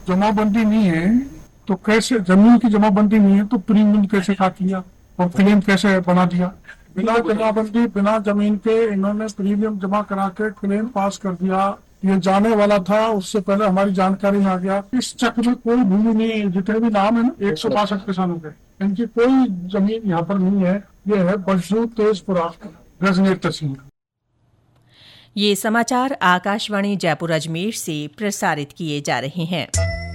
जमाबंदी नहीं है तो कैसे, जमीन की जमाबंदी नहीं है तो प्रीमियम कैसे काट लिया और क्लेम कैसे बना दिया? बिना जमाबंदी, बिना जमीन के इन्होंने प्रीमियम जमा करा के क्लेम पास कर दिया। ये जाने वाला था, उससे पहले हमारी जानकारी में आ गया। इस चक्र में कोई भूमि नहीं, जितने भी नाम है ना 162 किसानों के, इनकी कोई जमीन यहाँ पर नहीं है। ये है बशरू तेजपुरा, गजनेर तहसील। ये समाचार आकाशवाणी जयपुर अजमेर से प्रसारित किए जा रहे हैं।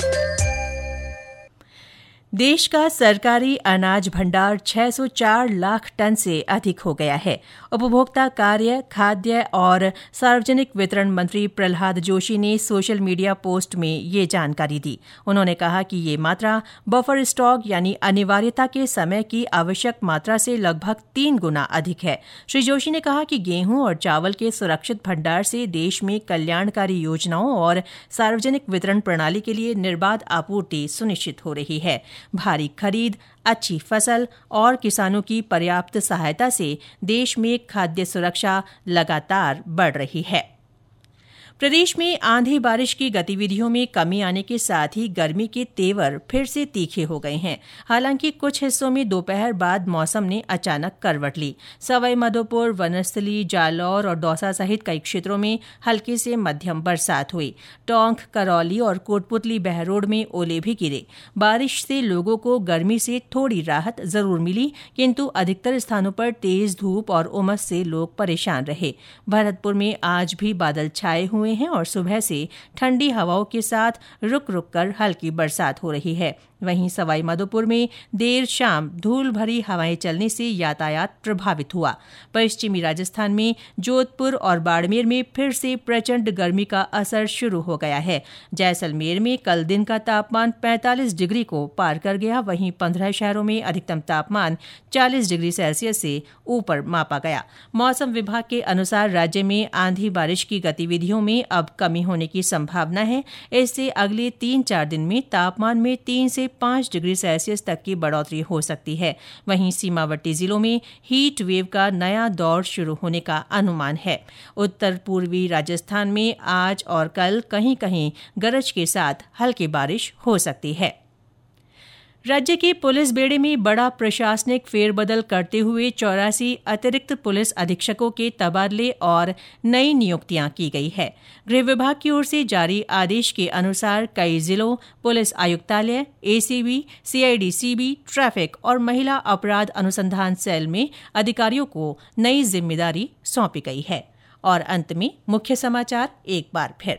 देश का सरकारी अनाज भंडार 604 लाख टन से अधिक हो गया है। उपभोक्ता कार्य, खाद्य और सार्वजनिक वितरण मंत्री प्रहलाद जोशी ने सोशल मीडिया पोस्ट में ये जानकारी दी। उन्होंने कहा कि ये मात्रा बफर स्टॉक यानी अनिवार्यता के समय की आवश्यक मात्रा से लगभग 3 गुना अधिक है। श्री जोशी ने कहा कि गेहूं और चावल के सुरक्षित भंडार से देश में कल्याणकारी योजनाओं और सार्वजनिक वितरण प्रणाली के लिए निर्बाध आपूर्ति सुनिश्चित हो रही है। भारी खरीद, अच्छी फसल और किसानों की पर्याप्त सहायता से देश में खाद्य सुरक्षा लगातार बढ़ रही है। प्रदेश में आंधी बारिश की गतिविधियों में कमी आने के साथ ही गर्मी के तेवर फिर से तीखे हो गए हैं। हालांकि कुछ हिस्सों में दोपहर बाद मौसम ने अचानक करवट ली। सवाई माधोपुर, वनस्थली, जालौर और दौसा सहित कई क्षेत्रों में हल्की से मध्यम बरसात हुई। टोंक, करौली और कोटपुतली बहरोड में ओले भी गिरे। बारिश से लोगों को गर्मी से थोड़ी राहत जरूर मिली, किंतु अधिकतर स्थानों पर तेज धूप और उमस से लोग परेशान रहे। भरतपुर में आज भी बादल छाए हुए हैं और सुबह से ठंडी हवाओं के साथ रुक रुक कर हल्की बरसात हो रही है। वहीं सवाई माधोपुर में देर शाम धूल भरी हवाएं चलने से यातायात प्रभावित हुआ। पश्चिमी राजस्थान में जोधपुर और बाड़मेर में फिर से प्रचंड गर्मी का असर शुरू हो गया है। जैसलमेर में कल दिन का तापमान 45 डिग्री को पार कर गया। वहीं 15 शहरों में अधिकतम तापमान 40 डिग्री सेल्सियस से ऊपर मापा गया। मौसम विभाग के अनुसार राज्य में आंधी बारिश की गतिविधियों में अब कमी होने की संभावना है। इससे अगले 3-4 दिन में तापमान में 3 से 5 डिग्री सेल्सियस तक की बढ़ोतरी हो सकती है। वहीं सीमावर्ती जिलों में हीट वेव का नया दौर शुरू होने का अनुमान है। उत्तर पूर्वी राजस्थान में आज और कल कहीं कहीं गरज के साथ हल्की बारिश हो सकती है। राज्य के पुलिस बेड़े में बड़ा प्रशासनिक फेरबदल करते हुए 84 अतिरिक्त पुलिस अधीक्षकों के तबादले और नई नियुक्तियां की गई है। गृह विभाग की ओर से जारी आदेश के अनुसार कई जिलों, पुलिस आयुक्तालय, एसीबी, सीआईडी-सीबी, ट्रैफिक और महिला अपराध अनुसंधान सेल में अधिकारियों को नई जिम्मेदारी सौंपी गई है। और अंत में मुख्य समाचार एक बार फिर।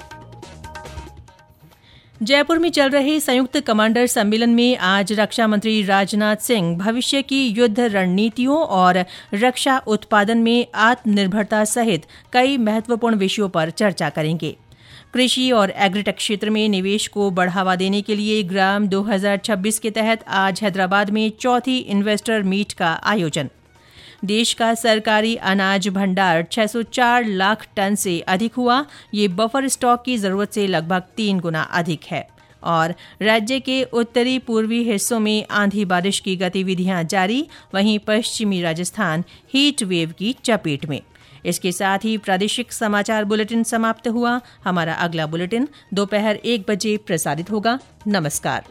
जयपुर में चल रहे संयुक्त कमांडर सम्मेलन में आज रक्षा मंत्री राजनाथ सिंह भविष्य की युद्ध रणनीतियों और रक्षा उत्पादन में आत्मनिर्भरता सहित कई महत्वपूर्ण विषयों पर चर्चा करेंगे। कृषि और एग्रीटेक क्षेत्र में निवेश को बढ़ावा देने के लिए ग्राम 2026 के तहत आज हैदराबाद में चौथी इन्वेस्टर मीट का आयोजन। देश का सरकारी अनाज भंडार 604 लाख टन से अधिक हुआ। ये बफर स्टॉक की जरूरत से लगभग 3 गुना अधिक है। और राज्य के उत्तरी पूर्वी हिस्सों में आंधी बारिश की गतिविधियां जारी। वहीं पश्चिमी राजस्थान हीट वेव की चपेट में। इसके साथ ही प्रादेशिक समाचार बुलेटिन समाप्त हुआ। हमारा अगला बुलेटिन दोपहर 1 बजे प्रसारित होगा। नमस्कार।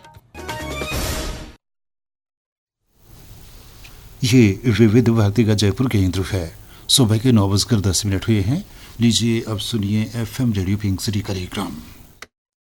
ये विविध भारती का जयपुर केंद्र है। सुबह के 9:10 हुए हैं। लीजिए अब सुनिए FM रेडियो पिंक सिटी कार्यक्रम।